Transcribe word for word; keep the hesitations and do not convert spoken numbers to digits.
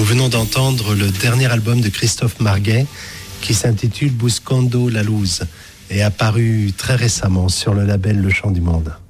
Nous venons d'entendre le dernier album de Christophe Marguet qui s'intitule Buscando la Luz et apparu très récemment sur le label Le Chant du Monde.